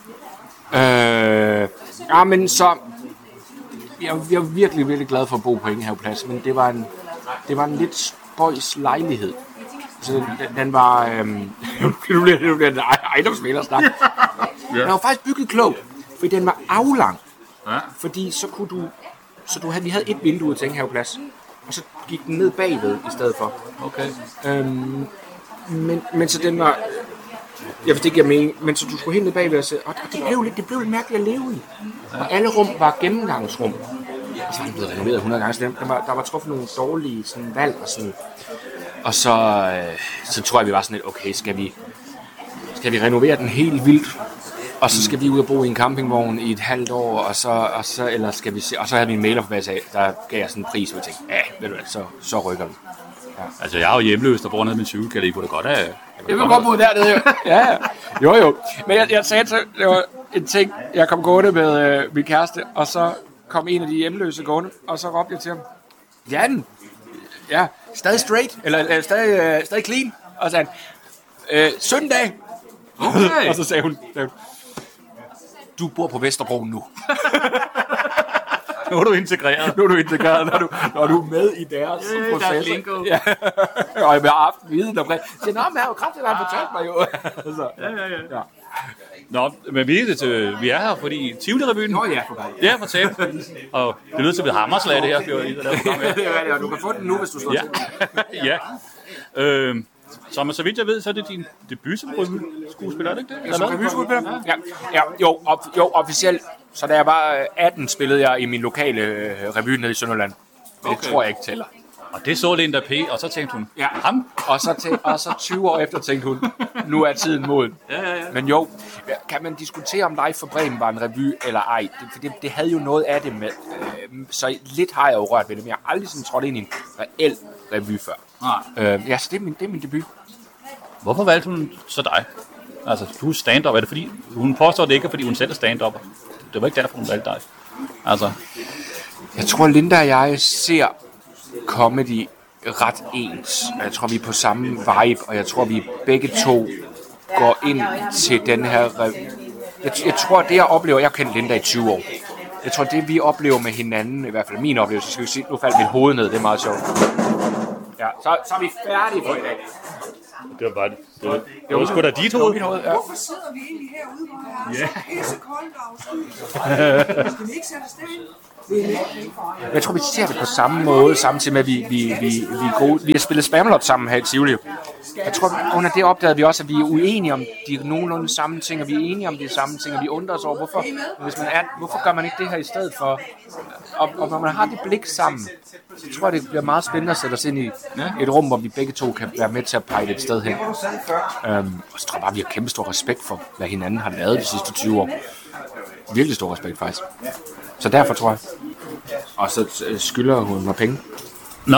Øh, ja, men så... Jeg, jeg er virkelig, virkelig glad for at bo på Ingenhaveplads, men det var en, det var en lidt spøjs lejlighed. Så den, den var... Øhm, nu bliver det en ejendomsmælersnak. Den var faktisk bygget klogt, fordi den var aflang. Ja. Fordi så kunne du... Så du havde, vi havde et vindue til Ingenhaveplads, og så gik den ned bagved i stedet for. Okay. Øhm, men, men så den var... Jeg forstår ikke, jeg mener, men så du skulle helt ned bagved og se, og det blev lidt, det blev lidt mærkeligt at leve i. Og alle rum var gennemgangsrum. Og så var den blevet renoveret hundrede gange, så der var, der var truffet nogle dårlige sådan, valg og sådan. Og så, øh, så tror jeg, vi var sådan lidt, okay, skal vi, skal vi renovere den helt vildt? Og så skal vi ud og bo i en campingvogn i et halvt år, og så, og så, eller skal vi se, og så havde vi en mailer for hver der gav jeg sådan en pris, og jeg tænkte, ja, ved du hvad, så, så rykker vi. Ja. Altså, jeg er jo hjemløs, der bor nede med cykel, kan det ikke kunne da godt have... Jeg vil godt bo dernede, jo. Ja, ja. Jo, jo. Men jeg, jeg sagde til, det var en ting, jeg kom gående med øh, min kæreste, og så kom en af de hjemløse gående, og så råbte jeg til ham, Jan, ja, stadig straight, eller, eller stadig, øh, stadig clean, og så sagde han, øh, søndag. Okay. Og så sagde hun, sagde hun, du bor på Vesterbro nu. Nu er du integreret. Nu er du integreret, når du, når du er med i deres yeah, proces. Ja. Og jeg har haft viden omkring. Så nå, men jeg har jo kraftigt, han fortalt mig jo. Så, ja, ja, ja. ja. Nå, men vi er, til, vi er her, fordi Tivoli-revyen... Nå ja, for dig. Ja, for tæt. Og det lyder til at blive hammerslag, det her. Det er det, du kan få den nu, hvis du slår ja. til. Ja. Øh, så, så vidt jeg ved, så er det din debut som skuespiller, er det ikke det? Ja, som revyskuespiller? Ja. Ja, jo, op, jo, officielt. Så da jeg var atten, spillede jeg i min lokale øh, revy nede i Sønderland. Men okay. Det tror jeg ikke tæller. Og det så Linda P., og så tænkte hun, ja. ham? Og så, tæ- og så tyve år efter tænkte hun, nu er tiden moden. Ja, ja, ja. Men jo, kan man diskutere, om Live for Bremen var en revy eller ej? Det, for det, det havde jo noget af det med. Øh, så lidt har jeg jo rørt ved det, men jeg har aldrig sådan trådt ind i en reel revy før. Nej. Øh, ja, så det er, min, det er min debut. Hvorfor valgte hun så dig? Altså, du er stand-up. Er det fordi, hun påstår det ikke, fordi hun selv er stand-up? Det var ikke derfor, hun valgte dig. Altså. Jeg tror, Linda og jeg ser comedy ret ens. Jeg tror, vi er på samme vibe, og jeg tror, vi begge to går ind til den her... Re- jeg, jeg tror, det jeg oplever, jeg har kendt Linda i tyve år. Jeg tror, det vi oplever med hinanden, i hvert fald min oplevelse, skal vi sige, nu faldt mit hoved ned, det er meget sjovt. Ja, så, så er vi færdige for i dag. Det var bare det. Det var, det var sgu da dit hoved. Ja. Hvorfor sidder vi egentlig herude, hvor det er så pissekoldt og afskydigt? Skal vi ikke sætte os derind? Jeg tror, vi ser det på samme måde, samtidig med, at vi, vi, vi, vi, er gode. Vi har spillet Spamalot sammen her i Tivoli. Jeg tror, under det opdagede vi også, at vi er uenige om de nogenlunde samme ting, og vi er enige om de samme ting, og vi undrer os over, hvorfor, hvis man er, hvorfor gør man ikke det her i stedet for? Og, og når man har det blik sammen, så tror jeg, det bliver meget spændende at sætte os ind i et rum, hvor vi begge to kan være med til at pege et sted hen. Øhm, og så tror jeg bare, vi har kæmpe stor respekt for, hvad hinanden har lavet de sidste tyve år. Virkelig stor respekt, faktisk. Så derfor tror jeg. Og så skylder hun mig penge. Nå!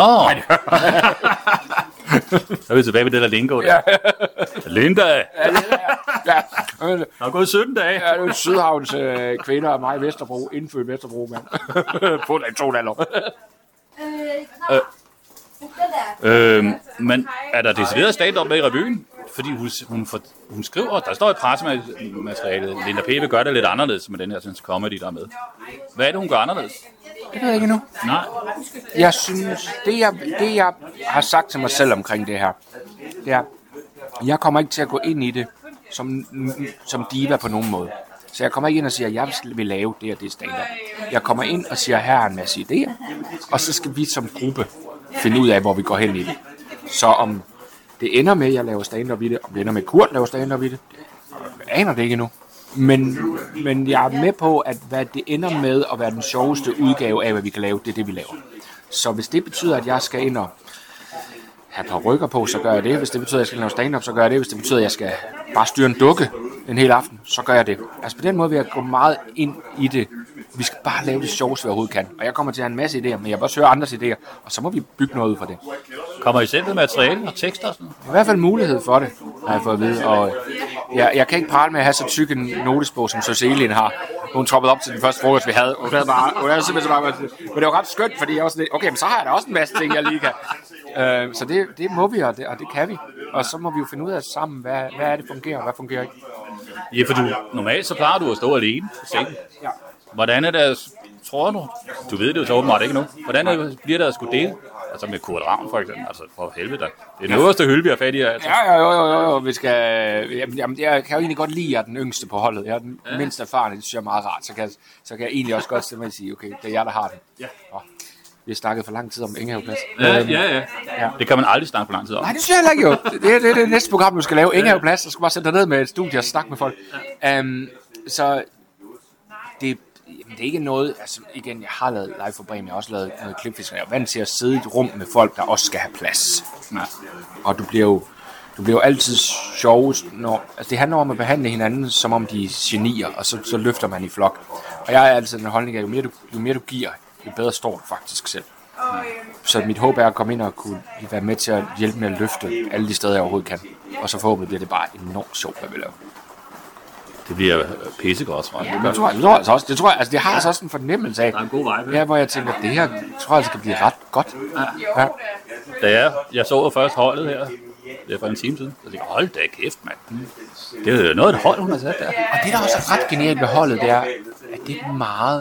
Så er vi tilbage ved det der lingo der. Linda! Ja, ja. Der er gået sytten dage. Ja, det er Sydhavns øh, kvinder og mig i Vesterbro. Indfødt Vesterbro, mand. På den to dollar. øh, øh, men er der decideret stand-up med i revyen? Fordi hun, hun, for, hun skriver, der står i pressematerialet, Linda P. vil gøre det lidt anderledes med den her synes, comedy, der er med. Hvad er det, hun gør anderledes? Det ved jeg ikke endnu. Nej. Jeg synes, det jeg, det jeg har sagt til mig selv omkring det her, det er, jeg kommer ikke til at gå ind i det som, som diva på nogen måde. Så jeg kommer ikke ind og siger, at jeg vil lave det og det stand-up. Jeg kommer ind og siger, at her er en masse idéer, og så skal vi som gruppe finde ud af, hvor vi går hen i det. Så om det ender med, at jeg laver stand-up i det, om det ender med, at Kurt laver stand-up i det, jeg aner det ikke endnu. Men, men jeg er med på, at hvad det ender med at være den sjoveste udgave af, hvad vi kan lave, det er det, vi laver. Så hvis det betyder, at jeg skal ind og have et par rykker på, så gør jeg det. Hvis det betyder, at jeg skal lave stand-up, så gør jeg det. Hvis det betyder, at jeg skal bare styre en dukke en hel aften, så gør jeg det. Altså på den måde vil jeg gå meget ind i det. Vi skal bare lave det sjoveste, vi overhovedet kan. Og jeg kommer til at have en masse idéer, men jeg vil også høre andres idéer, og så må vi bygge noget ud fra det. Kommer I selv med materiale og tekster og sådan noget? I hvert fald mulighed for det, har jeg fået at vide. Og jeg, jeg kan ikke prale med at have så tyk en notesbog, som Soselin har. Hun troppede op til den første frokost, vi havde. Hun havde bare, hun havde simpelthen så bare, men det var ret skønt, fordi jeg var sådan lidt, okay, men så har jeg da også en masse ting, jeg lige kan. Uh, så det, det må vi, og det, og det kan vi. Og så må vi jo finde ud af sammen, hvad, hvad er det fungerer, og hvad fungerer ikke. Ja, for du, normalt så plejer du at stå alene på scenen. Ja. Hvordan er det, tror du? Du ved det jo så åbenbart ikke nu. Hvordan er det, bliver det at skulle dele? Altså med Kurt Ravn for eksempel. Altså for helvede. Det er den øverste hylde, vi har fat i. Altså. Ja, jo, jo, jo, jo. Vi skal... Jamen, jeg kan jo egentlig godt lide, at jeg er den yngste på holdet. Jeg er den ja. mindst erfarne, det synes jeg er meget rart. Så kan, så kan jeg egentlig også godt simpelthen sige, okay, det er jeg, der har den. Ja. Og vi har snakket for lang tid om Engehaveplads. Ja, ja, ja, ja. Det kan man aldrig snakke for lang tid om. Nej, det synes jeg heller ikke jo. Det er det, det næste program, du skal lave. Engehaveplads, så skal bare sætte dig ned med et studie og snakke med folk. Um, så det, jamen, det er ikke noget, altså igen, jeg har lavet live for Bremen, jeg har også lavet noget klipfisk, jeg er vant til at sidde i et rum med folk, der også skal have plads. Ja. Og du bliver jo, du bliver jo altid sjovest, når, altså det handler om at behandle hinanden, som om de er genier, og så, så løfter man i flok. Og jeg er altid den holdning af, jo mere du, jo mere du giver, jo bedre står du faktisk selv. Så mit håb er at komme ind og kunne være med til at hjælpe med at løfte alle de steder, jeg overhovedet kan. Og så forhåbentlig bliver det bare enormt sjovt, hvad vi laver. Det bliver pissegodt, tror jeg. Ja, det tror jeg, det tror jeg altså også. Det tror jeg, altså det har altså også en fornemmelse af. Der er en god vibe. Ja, hvor jeg tænker, det her tror jeg, det kan blive ret godt. Ja. Ja. Da jeg, jeg så jo først holdet her, det er for en time siden, så tænkte jeg, hold da kæft, mand. Det er jo noget af et hold, hun har sat der. Og det, der også er ret genialt ved holdet, det er, at det er meget...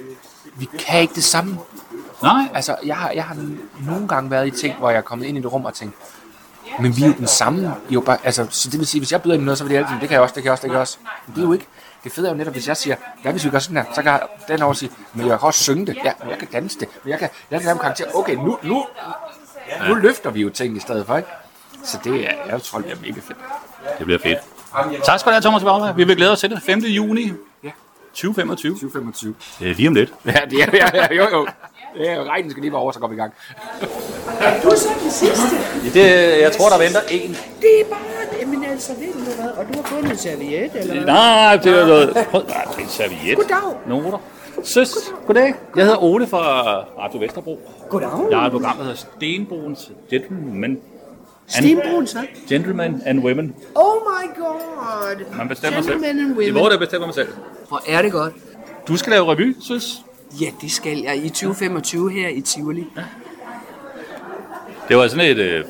Vi kan ikke det samme. Nej. Altså, jeg har, jeg har nogle gange været i ting, hvor jeg er kommet ind i det rum og tænkt, men vi er jo den samme. Jo bare, altså, så det vil sige, hvis jeg byder ind noget, så vil det altid, det kan jeg også, det kan jeg også, det kan jeg også. Men det er jo ikke. Det fede er jo netop, hvis jeg siger, hvad hvis vi gør sådan her, så kan den over sige, men jeg kan også synge det. Ja, men jeg kan danse det. Men jeg kan, jeg kan lave en karakter. Okay, nu, nu, nu løfter vi jo ting i stedet for, ikke? Så det er, jeg tror, det er mega fedt. Det bliver fedt. Tak skal du have, Thomas Bauer. Vi vil glæde os til det. femte juni. Ja. tyve femogtyve. tyve femogtyve. Det er lige om lidt. Ja, det er, ja, ja, jo, jo. Ja, regnen skal lige være over, så går vi i gang. Er du så den sidste? Det, jeg tror, der venter en. Det er bare... Men altså, ved du hvad? Og du har fundet en serviet, eller hvad? Nej, det er noget... Prøv, nej, det er en serviet. Goddag. Noter. Søs, goddag. Jeg hedder Ole fra Radio Vesterbro. Goddag. Jeg har et program, der hedder Stenbroens Gentlemen. Stenbroens, hvad? Gentlemen and Women. Oh my god. Man bestemmer selv. Gentlemen and Det women. er hvor, der bestemmer mig selv. Hvor er det godt. Du skal lave revy, Søs. Ja, det skal jeg i tyve femogtyve her i Tivoli. Ja. Det var sådan et øh,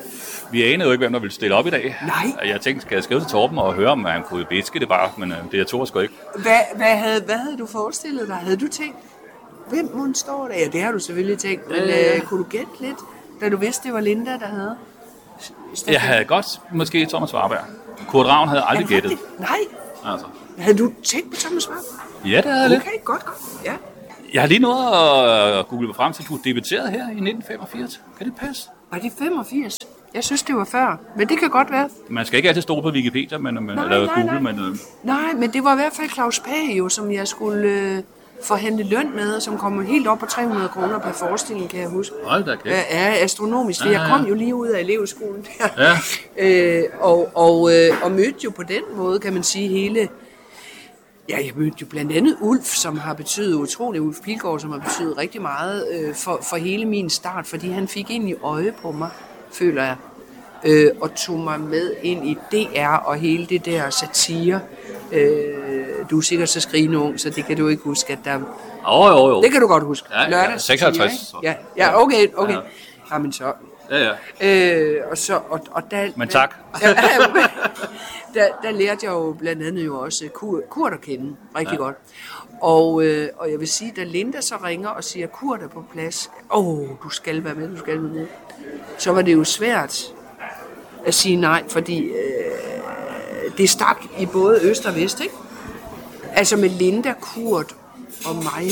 Vi anede jo ikke, hvem der ville stille op i dag. Nej. Jeg tænkte, skal jeg skrive til Torben og høre, om han kunne viske det bare, men det er to sgu ikke. Hvad, hvad, havde, hvad havde du forestillet dig? Havde du tænkt, hvem må står der? Ja, det har du selvfølgelig tænkt, men øh, øh, kunne du gætte lidt, da du vidste, det var Linda, der havde? Stefan? Jeg havde godt måske Thomas Warberg. Kurt Ravn havde aldrig gættet. Nej. Altså. Havde du tænkt på Thomas Warberg? Ja, det havde jeg lidt. Okay, godt, godt. Ja. Jeg har lige nået at google mig frem til, at du debuterede her i nitten femogfirs. Kan det passe? Var det femogfirs? Jeg synes, det var før, men det kan godt være. Man skal ikke altid stå på Wikipedia, men, nej, eller nej, Google, nej. men... Øh... Nej, men det var i hvert fald Claus Pag, jo, som jeg skulle øh, forhandle løn med, og som kom helt op på tre hundrede kroner per forestilling, kan jeg huske. Hold da kæft. Ja, astronomisk, for Ja, ja, jeg kom jo lige ud af elevskolen der. Ja. øh, og, og, øh, og mødte jo på den måde, kan man sige, hele... Ja, jeg mødte jo blandt andet Ulf, som har betydet utroligt, Ulf Pilgaard, som har betydet rigtig meget øh, for, for hele min start, fordi han fik ind i øje på mig, føler jeg, øh, og tog mig med ind i D R og hele det der satire. Øh, du er sikkert så skrigende ung, så det kan du ikke huske, at der... Jo, jo, jo. Det kan du godt huske. Ja, ja, Lørdag, seksoghalvtreds. satire, ja, ja, okay, okay. Ja. Jamen så... Ja, ja. Øh, og så, og, og der, Men tak. Der, der, der lærte jeg jo blandt andet jo også Kurt, Kurt at kende rigtig ja. godt. Og, øh, og jeg vil sige, da Linda så ringer og siger, Kurt er på plads, åh, oh, du skal være med, du skal være med, så var det jo svært at sige nej, fordi øh, det stak i både øst og vest, ikke? Altså med Linda, Kurt og mig.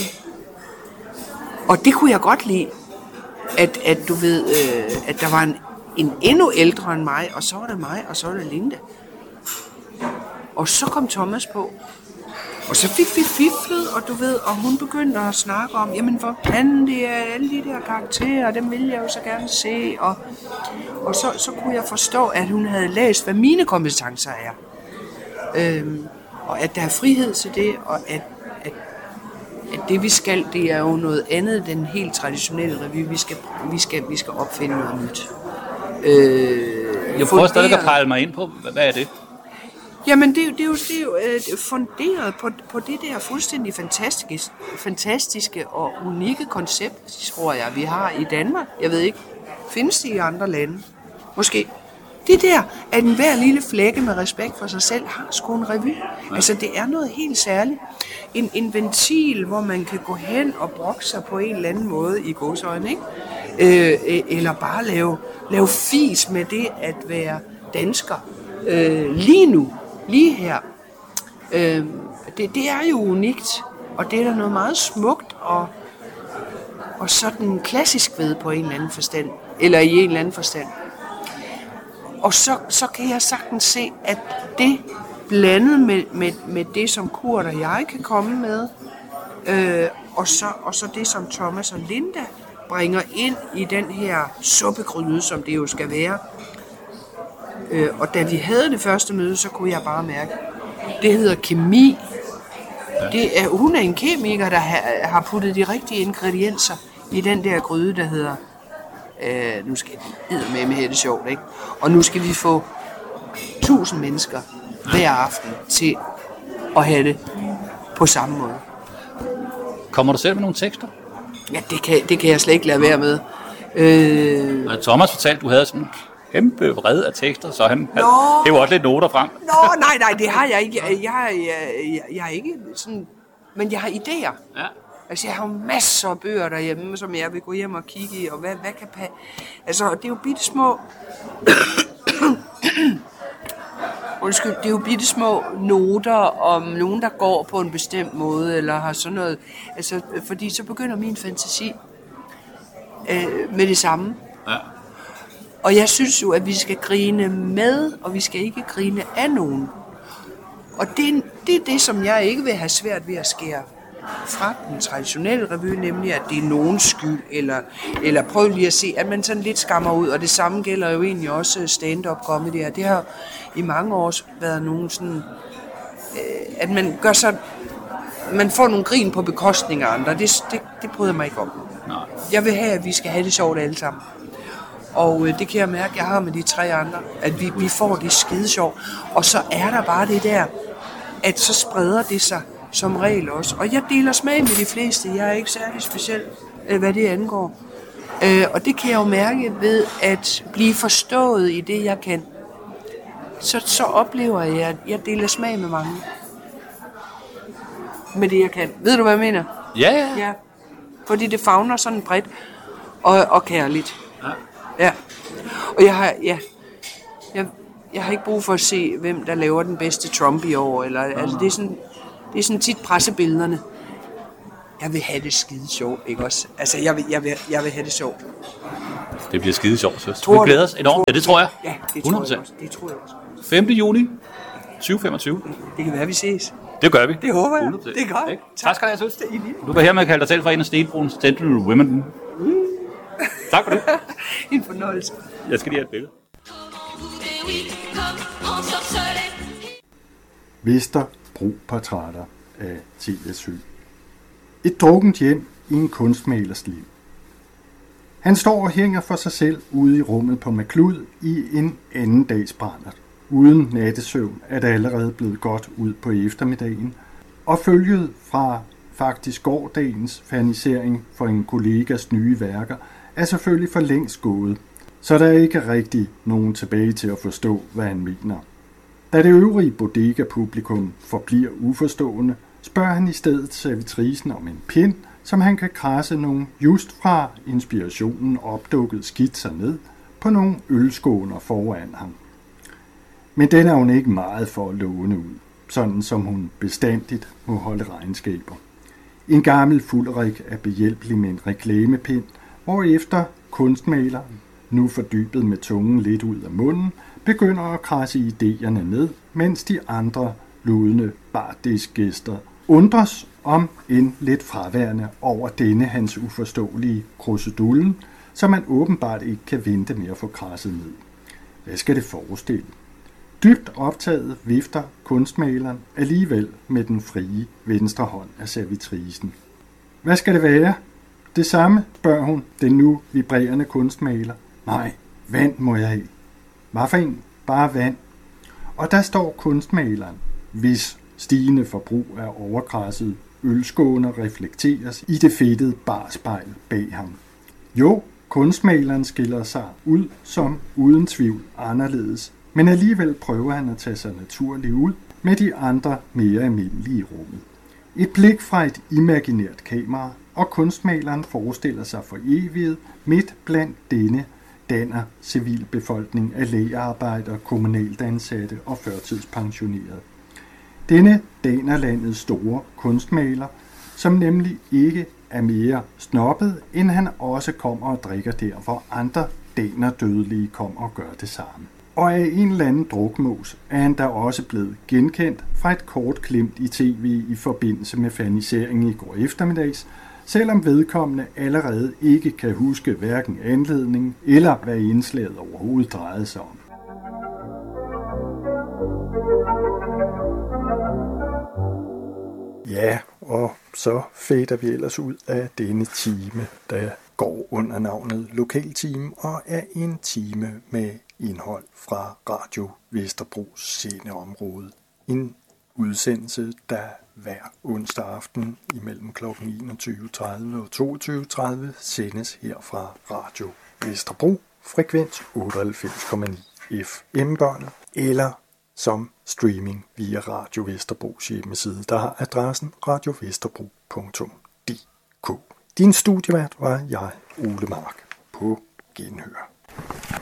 Og det kunne jeg godt lide. At, at du ved, øh, at der var en, en endnu ældre end mig, og så var det mig, og så var det Linda. Og så kom Thomas på. Og så fik vi fiflet, og du ved, og hun begyndte at snakke om, jamen for fanden, det er alle de der karakterer, dem ville jeg jo så gerne se. Og, og så, så kunne jeg forstå, at hun havde læst, hvad mine kompetencer er. Øhm, og at der er frihed til det, og at at det vi skal, det er jo noget andet end den helt traditionelle revy. Vi skal, vi skal, vi skal opfinde noget nyt. Øh, jeg prøver stadig at pejle mig ind på, hvad er det? Jamen, det, det er jo, det er jo øh, funderet på, på det der fuldstændig fantastiske, fantastiske og unikke koncept, tror jeg, vi har i Danmark. Jeg ved ikke, findes det i andre lande? Måske. Det der, at enhver lille flække med respekt for sig selv har sgu en revy. Altså, det er noget helt særligt. En, en ventil, hvor man kan gå hen og brokke sig på en eller anden måde i godsøjne, ikke? Øh, eller bare lave, lave fis med det at være dansker. Øh, lige nu, lige her. Øh, det, det er jo unikt, og det er der noget meget smukt og, og sådan klassisk ved på en eller anden forstand. Eller i en eller anden forstand. Og så, så kan jeg sagtens se, at det blandet med, med, med det, som Kurt og jeg kan komme med, øh, og, så, og så det, som Thomas og Linda bringer ind i den her suppegryde, som det jo skal være. Øh, og da vi havde det første møde, så kunne jeg bare mærke, det hedder kemi. Det er, hun er en kemiker, der har, har puttet de rigtige ingredienser i den der gryde, der hedder... Uh, nu skal det med med det sjovt, ikke? Og nu skal vi få tusind mennesker hver aften til at have det på samme måde. Kommer du selv med nogle tekster? Ja, det kan, det kan jeg slet ikke lade være med. Uh... Thomas fortalte, du havde sådan en kæmpe vred af tekster, så han det var også lidt noter frem. Nå, nej, nej, det har jeg ikke. Jeg, jeg, jeg, jeg er ikke sådan... Men jeg har idéer. Ja. Altså, jeg har masser af bøger derhjemme, som jeg vil gå hjem og kigge i, og hvad, hvad kan pa... Altså, det er jo bitte små... Undskyld, det er jo bitte små noter om nogen, der går på en bestemt måde, eller har sådan noget... Altså, fordi så begynder min fantasi øh, med det samme. Ja. Og jeg synes jo, at vi skal grine med, og vi skal ikke grine af nogen. Og det, det er det, som jeg ikke vil have svært ved at skære fra den traditionelle revy, nemlig at det er nogens skyld, eller, eller prøv lige at se, at man sådan lidt skammer ud, og det samme gælder jo egentlig også stand-up comedy, og det har i mange år været nogen sådan, øh, at man gør så, man får nogle grin på bekostning af andre, det, det, det bryder mig ikke om. Nej. Jeg vil have, at vi skal have det sjovt alle sammen. Og øh, det kan jeg mærke, jeg har med de tre andre, at vi, vi får det skide sjovt, og så er der bare det der, at så spreder det sig som regel også. Og jeg deler smag med de fleste. Jeg er ikke særlig speciel, hvad det angår. Øh, og det kan jeg jo mærke ved at blive forstået i det, jeg kan. Så, så oplever jeg, at jeg deler smag med mange. Med det, jeg kan. Ved du, hvad jeg mener? Ja, ja. Ja. Fordi det favner sådan bredt og, og kærligt. Ja. Ja. Og jeg har, ja, jeg, jeg har ikke brug for at se, hvem der laver den bedste Trump i år. Eller, altså, det, er sådan, det er sådan tit pressebillederne. Jeg vil have det skide sjovt, ikke også? Altså, jeg vil, jeg vil, jeg vil have det sjovt. Det bliver skide sjovt, søs. Tror Vi glæder du? os enormt. Ja, det tror jeg. Ja, det tror hundrede procent. jeg også. Det tror jeg også. femte juni tyve femogtyve. Det kan være, vi ses. Det gør vi. Det håber jeg. hundrede procent. Det er godt. Ikke? Tak skal du have, søs. Du kan hermed kalde dig selv for en af Stenbruns Central Women. Tak for det. En fornøjelse. Jeg skal lige have et billede. Vesterbro Portrætter af T S Høgh. Et drukkent hjem i en kunstmalers liv. Han står og hænger for sig selv ude i rummet på McLud i en anden dags brændert. Uden nattesøvn er det allerede blevet godt ud på eftermiddagen, og følget fra faktisk gårdagens fanisering for en kollegas nye værker er selvfølgelig for længst gået, så der er ikke rigtig nogen tilbage til at forstå, hvad han mener. Da det øvrige bodega-publikum forbliver uforstående, spørger han i stedet servitrisen om en pind, som han kan krasse nogle just fra inspirationen opdukkede skitser ned på nogle ølskåner foran ham. Men den er hun ikke meget for at låne ud, sådan som hun bestandigt må holde regnskaber. En gammel Fulderik er behjælpelig med en reklamepind, hvorefter kunstmaleren, nu fordybet med tungen lidt ud af munden, begynder at krasse idéerne ned, mens de andre ludende bardiskgæster undres om en lidt fraværende over denne hans uforståelige krusedullen, som man åbenbart ikke kan vente med at få krasset ned. Hvad skal det forestille? Dybt optaget vifter kunstmaleren alligevel med den frie venstre hånd af servitrisen. Hvad skal det være? Det samme, spørger hun, den nu vibrerende kunstmaler. Nej, vand må jeg have. Hvad for en? Bare vand. Og der står kunstmaleren, hvis stigende forbrug af overkrasset ølskåner reflekteres i det fedtede barspejl bag ham. Jo, kunstmaleren skiller sig ud som uden tvivl anderledes, men alligevel prøver han at tage sig naturligt ud med de andre mere almindelige i rummet. Et blik fra et imaginært kamera, og kunstmaleren forestiller sig for evigt midt blandt denne danner civilbefolkning af lægearbejdere, kommunalt ansatte og førtidspensionerede. Denne danerlandets store kunstmaler, som nemlig ikke er mere snobbet, end han også kommer og drikker der, hvor andre danerdødelige kommer og gør det samme. Og af en eller anden drukmås er han da også blevet genkendt fra et kort glimt i tv i forbindelse med faniseringen i går eftermiddags, selvom vedkommende allerede ikke kan huske hverken anledningen eller hvad indslaget overhovedet drejede sig om. Ja, og så fader vi ellers ud af denne time, der går under navnet Lokaltime og er en time med indhold fra Radio Vesterbros sendeområde. En udsendelse, der hver onsdag aften imellem klokken enogtyve tredive og toogtyve tredive sendes her fra Radio Vesterbro, frekvens otteoghalvfems komma ni F M-båndet, eller som streaming via Radio Vesterbros hjemmeside, der har adressen radiovesterbro punktum d k. Din studievært var jeg, Ole Mark, på genhør.